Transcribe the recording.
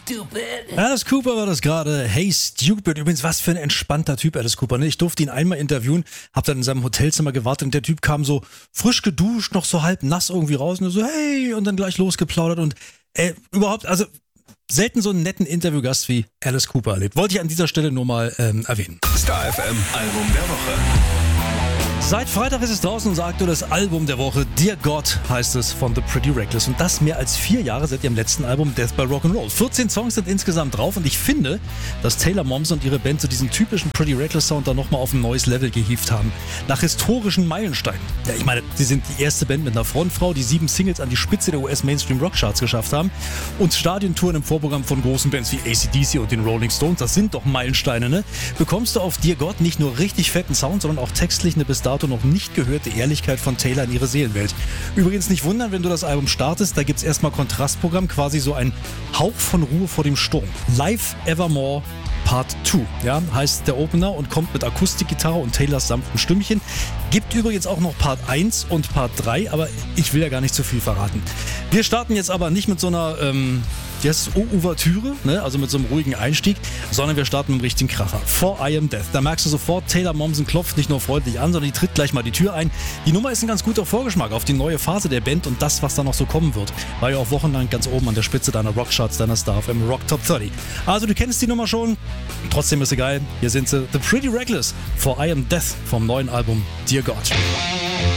stupid. Alice Cooper war das gerade. Hey Stupid. Übrigens, was für ein entspannter Typ Alice Cooper. Ne? Ich durfte ihn einmal interviewen, hab dann in seinem Hotelzimmer gewartet und der Typ kam so frisch geduscht, noch so halb nass irgendwie raus und so, hey, und dann gleich losgeplaudert und überhaupt, also selten so einen netten Interviewgast wie Alice Cooper erlebt. Wollte ich an dieser Stelle nur mal erwähnen. Star FM Album der Woche. Seit Freitag ist es draußen und so aktuelles Album der Woche. Dear God heißt es von The Pretty Reckless. Und das mehr als 4 Jahre seit ihrem letzten Album Death by Rock'n'Roll. 14 Songs sind insgesamt drauf und ich finde, dass Taylor Momsen und ihre Band so diesen typischen Pretty Reckless Sound dann nochmal auf ein neues Level gehievt haben. Nach historischen Meilensteinen. Ja, ich meine, sie sind die erste Band mit einer Frontfrau, die 7 Singles an die Spitze der US-Mainstream-Rock-Charts geschafft haben und Stadientouren im Vorprogramm von großen Bands wie AC/DC und den Rolling Stones. Das sind doch Meilensteine, ne? Bekommst du auf Dear God nicht nur richtig fetten Sound, sondern auch textlich eine bis dato noch nicht gehörte Ehrlichkeit von Taylor in ihre Seelenwelt. Übrigens nicht wundern, wenn du das Album startest, da gibt's erstmal Kontrastprogramm, quasi so ein Hauch von Ruhe vor dem Sturm. Live Evermore Part 2, ja, heißt der Opener und kommt mit Akustikgitarre und Taylors sanften Stimmchen. Gibt übrigens auch noch Part 1 und Part 3, aber ich will ja gar nicht zu viel verraten. Wir starten jetzt aber nicht mit so einer Ouvertüre, ne? Also mit so einem ruhigen Einstieg, sondern wir starten mit einem richtigen Kracher. For I Am Death. Da merkst du sofort, Taylor Momsen klopft nicht nur freundlich an, sondern die tritt gleich mal die Tür ein. Die Nummer ist ein ganz guter Vorgeschmack auf die neue Phase der Band und das, was da noch so kommen wird. War ja auch wochenlang ganz oben an der Spitze deiner Rockcharts, deiner Star FM Rock Top 30. Also du kennst die Nummer schon, trotzdem ist sie geil. Hier sind sie, The Pretty Reckless, For I Am Death vom neuen Album Dear God.